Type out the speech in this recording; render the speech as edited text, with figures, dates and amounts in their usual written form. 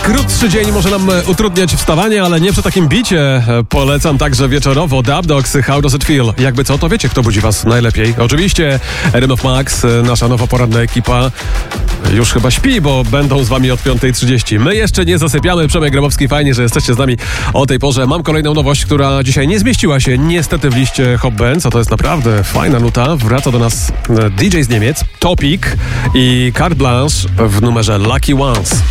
Krótszy dzień może nam utrudniać wstawanie, ale nie przy takim bicie. Polecam także wieczorowo Dub Dogs, How Does It Feel? Jakby co, to wiecie, kto budzi was najlepiej. Oczywiście RMF Max, nasza nowa poranna ekipa już chyba śpi, bo będą z wami od 5:30. My jeszcze nie zasypiamy. Przemek Grabowski, fajnie, że jesteście z nami o tej porze. Mam kolejną nowość, która dzisiaj nie zmieściła się niestety w liście Hot Bands, a to jest naprawdę fajna nuta. Wraca do nas DJ z Niemiec, Topic i Carte Blanche w numerze Lucky Ones.